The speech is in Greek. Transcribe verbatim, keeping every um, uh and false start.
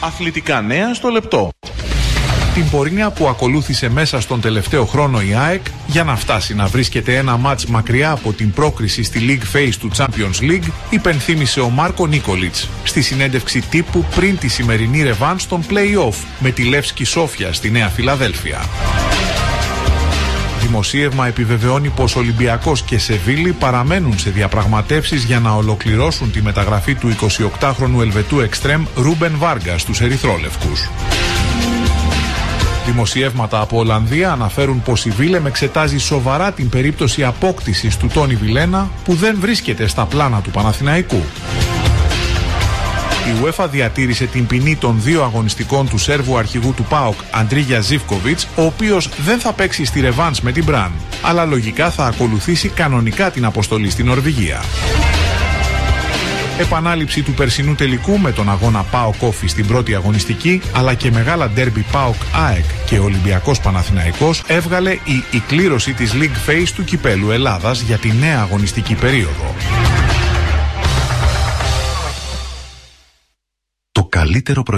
Αθλητικά νέα στο λεπτό. Την πορεία που ακολούθησε μέσα στον τελευταίο χρόνο η ΑΕΚ για να φτάσει να βρίσκεται ένα μάτς μακριά από την πρόκριση στη League Phase του Champions League, υπενθύμησε ο Μάρκο Νίκολιτς στη συνέντευξη τύπου πριν τη σημερινή ρεβάν στον play-off με τη Λεύσκη Σόφια στη Νέα Φιλαδέλφια. Δημοσίευμα επιβεβαιώνει πως Ολυμπιακός και Σεβίλη παραμένουν σε διαπραγματεύσεις για να ολοκληρώσουν τη μεταγραφή του εικοσιοκτάχρονου Ελβετού εξτρέμ Ρούμπεν Βάργκα στους Ερυθρόλευκους. Δημοσιεύματα από Ολλανδία αναφέρουν πως η Βίλεμ εξετάζει σοβαρά την περίπτωση απόκτησης του Τόνι Βιλένα που δεν βρίσκεται στα πλάνα του Παναθηναϊκού. Η UEFA διατήρησε την ποινή των δύο αγωνιστικών του Σέρβου αρχηγού του ΠΑΟΚ Αντρίγια Ζίβκοβιτς, ο οποίος δεν θα παίξει στη ρεβάνς με την Μπραν, αλλά λογικά θα ακολουθήσει κανονικά την αποστολή στην Νορβηγία. Επανάληψη του περσινού τελικού με τον αγώνα ΠΑΟΚ Όφη στην πρώτη αγωνιστική, αλλά και μεγάλα ντέρμπι ΠΑΟΚ ΑΕΚ και Ολυμπιακός Παναθηναϊκός έβγαλε η, η κλήρωση της League Phase του Κυπέλλου Ελλάδας για τη νέα αγωνιστική περίοδο. Το καλύτερο